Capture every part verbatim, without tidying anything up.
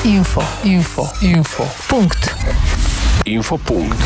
Info, info, info. Punkt. Info punkt.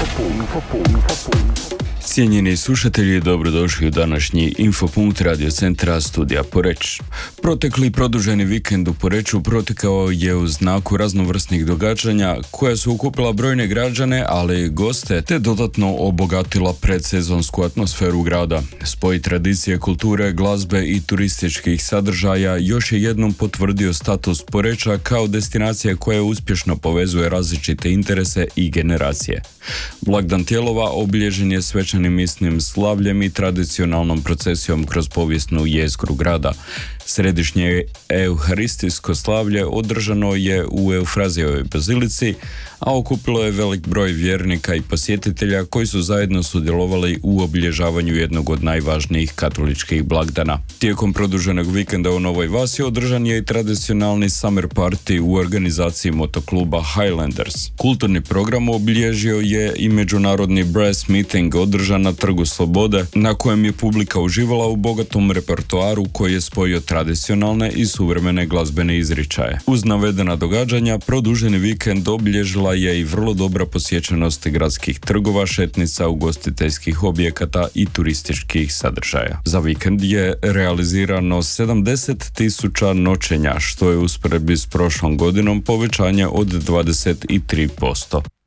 Cijenjeni slušatelji, dobrodošli u današnji Infopunkt radio centra studija Poreč. Protekli produženi vikend u Poreču protekao je u znaku raznovrsnih događanja koja su okupila brojne građane, ali i goste, te dodatno obogatila predsezonsku atmosferu grada. Spoj tradicije, kulture, glazbe i turističkih sadržaja još je jednom potvrdio status Poreča kao destinacija koja uspješno povezuje različite interese i generacije. Blagdan Tijelova obilježen je svečanim misnim slavljem i tradicionalnom procesijom kroz povijesnu jezgru grada. Središnje euharistijsko slavlje održano je u Eufrazijevoj bazilici, a okupilo je velik broj vjernika i posjetitelja koji su zajedno sudjelovali u obilježavanju jednog od najvažnijih katoličkih blagdana. Tijekom produženog vikenda u Novoj Vasi održan je i tradicionalni summer party u organizaciji motokluba Highlanders. Kulturni program obilježio je i međunarodni brass meeting održan na Trgu Slobode, na kojem je publika uživala u bogatom repertoaru koji je spojio tradicionalne i suvremene glazbene izričaje. Uz navedena događanja, produženi vikend obilježila je i vrlo dobra posjećenost gradskih trgova, šetnica, ugostiteljskih objekata i turističkih sadržaja. Za vikend je realizirano sedamdeset tisuća noćenja, što je u usporedbi s prošlom godinom povećanje od dvadeset tri posto.